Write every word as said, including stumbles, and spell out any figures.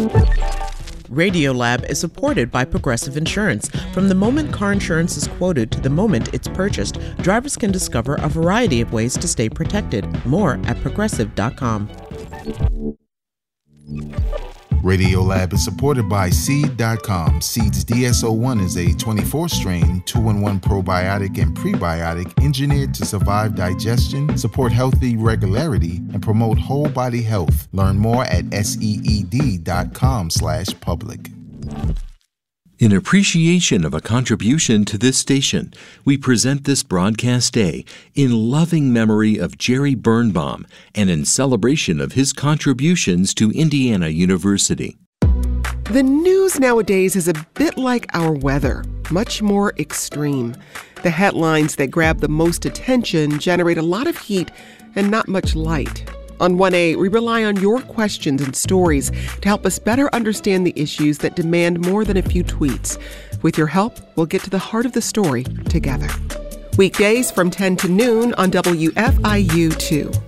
Radiolab is supported by Progressive Insurance. From the moment car insurance is quoted to the moment it's purchased, drivers can discover a variety of ways to stay protected. More at progressive dot com. Radiolab is supported by Seed dot com. Seed's D S O one is a twenty-four strain, two in one probiotic and prebiotic engineered to survive digestion, support healthy regularity, and promote whole body health. Learn more at seed dot com slash public. In appreciation of a contribution to this station, we present this broadcast day in loving memory of Jerry Birnbaum and in celebration of his contributions to Indiana University. The news nowadays is a bit like our weather, much more extreme. The headlines that grab the most attention generate a lot of heat and not much light. On one A, we rely on your questions and stories to help us better understand the issues that demand more than a few tweets. With your help, we'll get to the heart of the story together. Weekdays from ten to noon on W F I U two.